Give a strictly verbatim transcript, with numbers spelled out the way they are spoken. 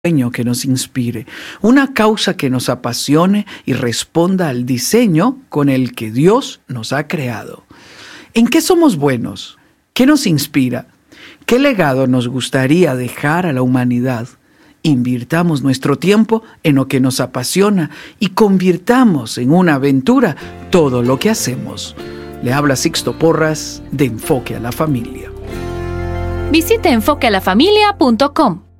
sueño que nos inspire, una causa que nos apasione y responda al diseño con el que Dios nos ha creado. ¿En qué somos buenos? ¿Qué nos inspira? ¿Qué legado nos gustaría dejar a la humanidad? Invirtamos nuestro tiempo en lo que nos apasiona y convirtamos en una aventura todo lo que hacemos. Le habla Sixto Porras de Enfoque a la Familia. Visite enfoque a la familia punto com.